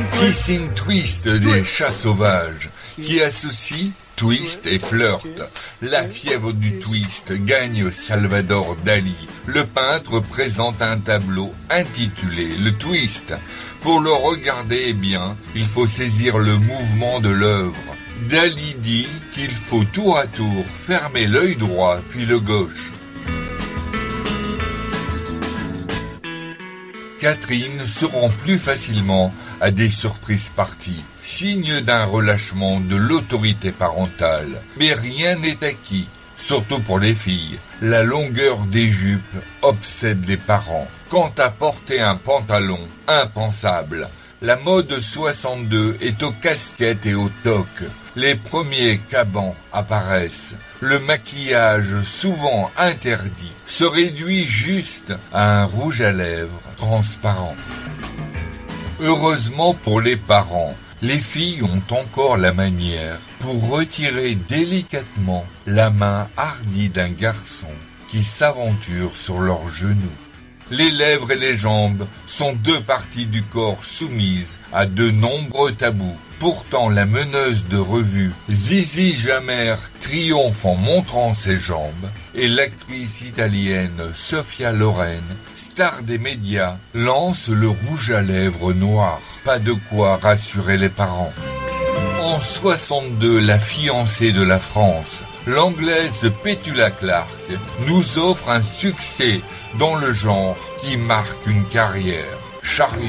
Kissing Twist des Chats Sauvages, qui associe twist et flirt. La fièvre du twist gagne Salvador Dali. Le peintre présente un tableau intitulé Le Twist. Pour le regarder bien, il faut saisir le mouvement de l'œuvre. Dali dit qu'il faut tour à tour fermer l'œil droit puis le gauche. Catherine se rend plus facilement à des surprises parties, signe d'un relâchement de l'autorité parentale. Mais rien n'est acquis, surtout pour les filles. La longueur des jupes obsède les parents. Quant à porter un pantalon, impensable. La mode 62 est aux casquettes et aux toques. Les premiers cabans apparaissent. Le maquillage, souvent interdit, se réduit juste à un rouge à lèvres transparent. Heureusement pour les parents, les filles ont encore la manière pour retirer délicatement la main hardie d'un garçon qui s'aventure sur leurs genoux. Les lèvres et les jambes sont deux parties du corps soumises à de nombreux tabous. Pourtant, la meneuse de revue Zizi Jammer triomphe en montrant ses jambes et l'actrice italienne Sophia Loren, star des médias, lance le rouge à lèvres noir. Pas de quoi rassurer les parents. En 62, la fiancée de la France, l'anglaise Petula Clark, nous offre un succès dans le genre qui marque une carrière. Charlie